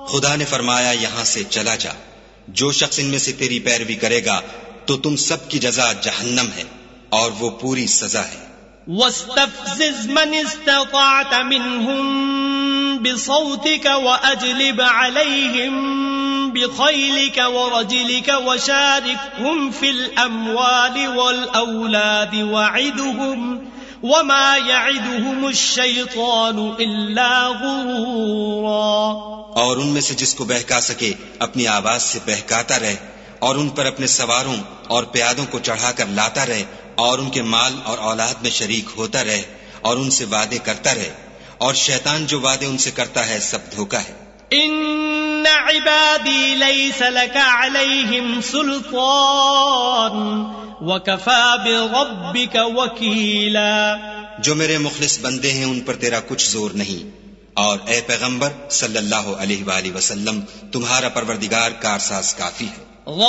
خدا نے فرمایا یہاں سے چلا جا، جو شخص ان میں سے تیری پیروی کرے گا تو تم سب کی جزا جہنم ہے اور وہ پوری سزا ہے۔ واستفزز من استطعت منهم بصوتك وأجلب عليهم بخيلك ورجلك وشاركهم في الأموال والأولاد وعدهم وما يعدهم الشيطان إلا غرورا۔ اور ان میں سے جس کو بہکا سکے اپنی آواز سے بہکاتا رہے، اور ان پر اپنے سواروں اور پیادوں کو چڑھا کر لاتا رہے، اور ان کے مال اور اولاد میں شریک ہوتا رہے، اور ان سے وعدے کرتا رہے، اور شیطان جو وعدے ان سے کرتا ہے سب دھوکا ہے۔ ان عبادی لیس لک علیہم سلطان وکفی بربک وکیلا۔ جو میرے مخلص بندے ہیں ان پر تیرا کچھ زور نہیں، اور اے پیغمبر صلی اللہ علیہ وآلہ وسلم تمہارا پروردگار کارساز کافی ہے۔